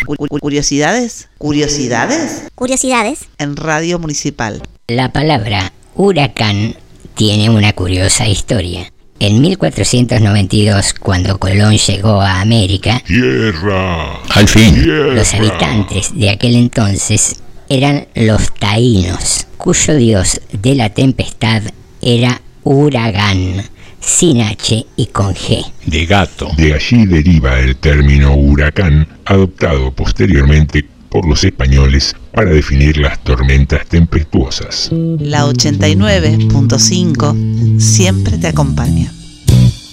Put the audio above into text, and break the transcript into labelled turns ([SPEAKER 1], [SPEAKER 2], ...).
[SPEAKER 1] Curiosidades. Curiosidades.
[SPEAKER 2] Curiosidades.
[SPEAKER 1] En Radio Municipal.
[SPEAKER 3] La palabra huracán tiene una curiosa historia. En 1492, cuando Colón llegó a América,
[SPEAKER 4] ¡Tierra! ¡Al fin! ¡Tierra!
[SPEAKER 3] Los habitantes de aquel entonces eran los taínos, cuyo dios de la tempestad era Uragán, sin H y con G.
[SPEAKER 4] De gato. De allí deriva el término huracán, adoptado posteriormente por los españoles para definir las tormentas tempestuosas.
[SPEAKER 1] La 89.5 siempre te acompaña.